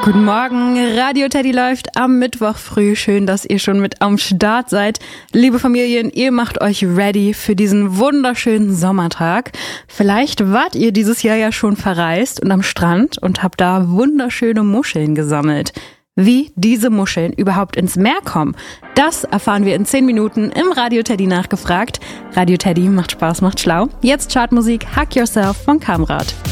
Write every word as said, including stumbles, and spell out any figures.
Guten Morgen, Radio Teddy läuft am Mittwoch früh. Schön, dass ihr schon mit am Start seid. Liebe Familien, ihr macht euch ready für diesen wunderschönen Sommertag. Vielleicht wart ihr dieses Jahr ja schon verreist und am Strand und habt da wunderschöne Muscheln gesammelt. Wie diese Muscheln überhaupt ins Meer kommen, das erfahren wir in zehn Minuten im Radio Teddy nachgefragt. Radio Teddy macht Spaß, macht schlau. Jetzt Chartmusik Hack Yourself von Kamrat.